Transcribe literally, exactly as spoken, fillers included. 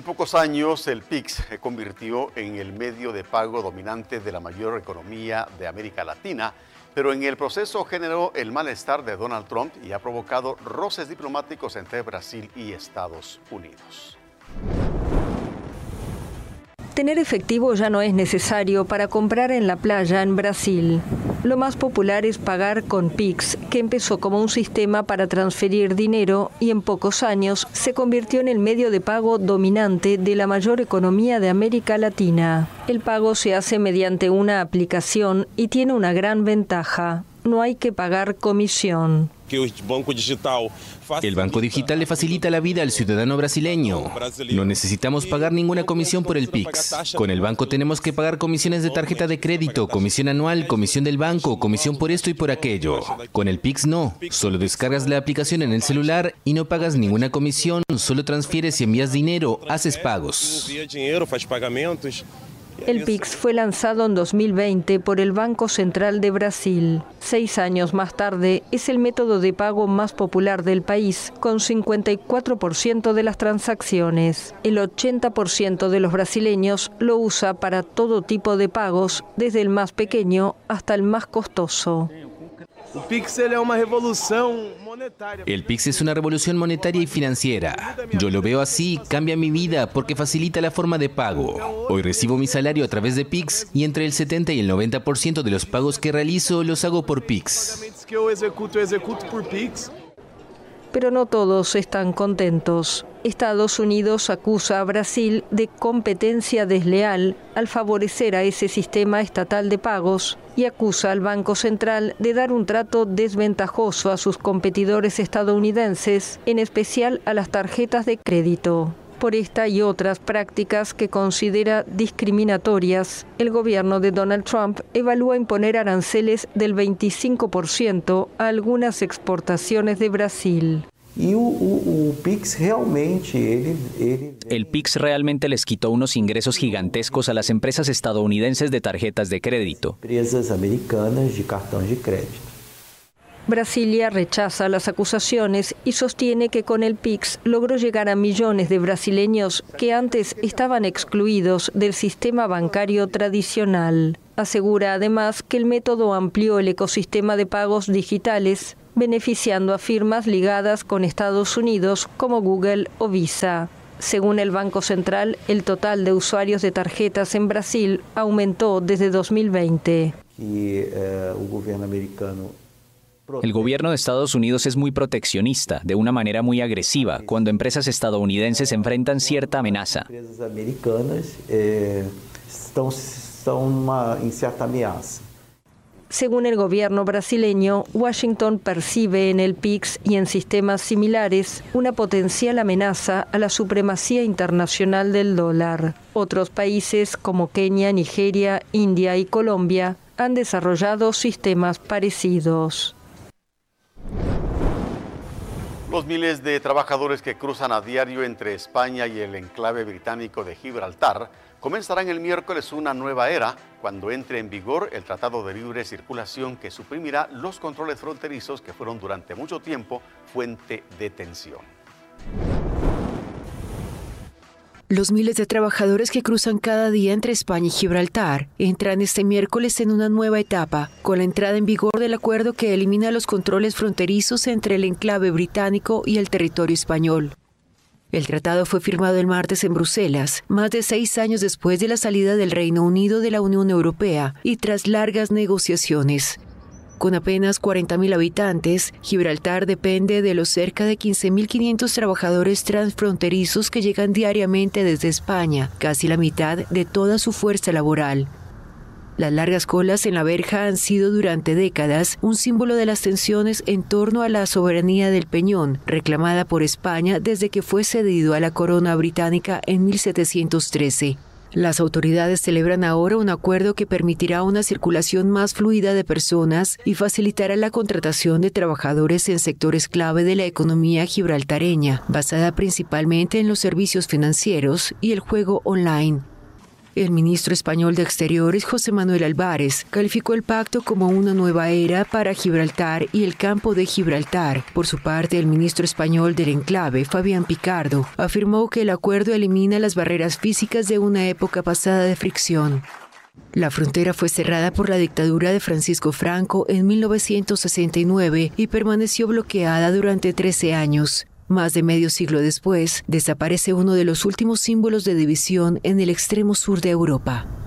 En pocos años, el Pix se convirtió en el medio de pago dominante de la mayor economía de América Latina, pero en el proceso generó el malestar de Donald Trump y ha provocado roces diplomáticos entre Brasil y Estados Unidos. Tener efectivo ya no es necesario para comprar en la playa en Brasil. Lo más popular es pagar con Pix, que empezó como un sistema para transferir dinero y en pocos años se convirtió en el medio de pago dominante de la mayor economía de América Latina. El pago se hace mediante una aplicación y tiene una gran ventaja: no hay que pagar comisión. El banco digital le facilita la vida al ciudadano brasileño. No necesitamos pagar ninguna comisión por el Pix. Con el banco tenemos que pagar comisiones de tarjeta de crédito, comisión anual, comisión del banco, comisión por esto y por aquello. Con el Pix no. Solo descargas la aplicación en el celular y no pagas ninguna comisión. Solo transfieres y envías dinero, haces pagos. El Pix fue lanzado en dos mil veinte por el Banco Central de Brasil. Seis años más tarde, es el método de pago más popular del país, con cincuenta y cuatro por ciento de las transacciones. El ochenta por ciento de los brasileños lo usa para todo tipo de pagos, desde el más pequeño hasta el más costoso. El Pix es una revolución monetaria y financiera. Yo lo veo así, cambia mi vida porque facilita la forma de pago. Hoy recibo mi salario a través de Pix y entre el setenta y el noventa por ciento de los pagos que realizo los hago por Pix. Pero no todos están contentos. Estados Unidos acusa a Brasil de competencia desleal al favorecer a ese sistema estatal de pagos y acusa al Banco Central de dar un trato desventajoso a sus competidores estadounidenses, en especial a las tarjetas de crédito. Por esta y otras prácticas que considera discriminatorias, el gobierno de Donald Trump evalúa imponer aranceles del veinticinco por ciento a algunas exportaciones de Brasil. El Pix realmente les quitó unos ingresos gigantescos a las empresas estadounidenses de tarjetas de crédito. Brasilia rechaza las acusaciones y sostiene que con el Pix logró llegar a millones de brasileños que antes estaban excluidos del sistema bancario tradicional. Asegura además que el método amplió el ecosistema de pagos digitales, beneficiando a firmas ligadas con Estados Unidos como Google o Visa. Según el Banco Central, el total de usuarios de tarjetas en Brasil aumentó desde dos mil veinte. Y, uh, el gobierno americano El gobierno de Estados Unidos es muy proteccionista, de una manera muy agresiva, cuando empresas estadounidenses enfrentan cierta amenaza. Empresas americanas eh, están, están en cierta amenaza. Según el gobierno brasileño, Washington percibe en el Pix y en sistemas similares una potencial amenaza a la supremacía internacional del dólar. Otros países como Kenia, Nigeria, India y Colombia han desarrollado sistemas parecidos. Los miles de trabajadores que cruzan a diario entre España y el enclave británico de Gibraltar comenzarán el miércoles una nueva era cuando entre en vigor el Tratado de Libre Circulación que suprimirá los controles fronterizos que fueron durante mucho tiempo fuente de tensión. Los miles de trabajadores que cruzan cada día entre España y Gibraltar entran este miércoles en una nueva etapa, con la entrada en vigor del acuerdo que elimina los controles fronterizos entre el enclave británico y el territorio español. El tratado fue firmado el martes en Bruselas, más de seis años después de la salida del Reino Unido de la Unión Europea y tras largas negociaciones. Con apenas cuarenta mil habitantes, Gibraltar depende de los cerca de quince mil quinientos trabajadores transfronterizos que llegan diariamente desde España, casi la mitad de toda su fuerza laboral. Las largas colas en la verja han sido durante décadas un símbolo de las tensiones en torno a la soberanía del Peñón, reclamada por España desde que fue cedido a la corona británica en mil setecientos trece. Las autoridades celebran ahora un acuerdo que permitirá una circulación más fluida de personas y facilitará la contratación de trabajadores en sectores clave de la economía gibraltareña, basada principalmente en los servicios financieros y el juego online. El ministro español de Exteriores, José Manuel Álvarez, calificó el pacto como una nueva era para Gibraltar y el campo de Gibraltar. Por su parte, el ministro español del enclave, Fabián Picardo, afirmó que el acuerdo elimina las barreras físicas de una época pasada de fricción. La frontera fue cerrada por la dictadura de Francisco Franco en mil novecientos sesenta y nueve y permaneció bloqueada durante trece años. Más de medio siglo después, desaparece uno de los últimos símbolos de división en el extremo sur de Europa.